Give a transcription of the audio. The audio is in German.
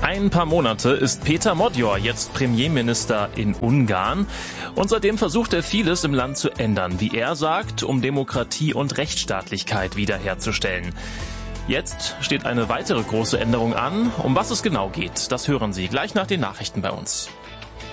ein paar Monate ist Péter Modor jetzt Premierminister in Ungarn. Und seitdem versucht er vieles im Land zu ändern, wie er sagt, um Demokratie und Rechtsstaatlichkeit wiederherzustellen. Jetzt steht eine weitere große Änderung an. Um was es genau geht, das hören Sie gleich nach den Nachrichten bei uns.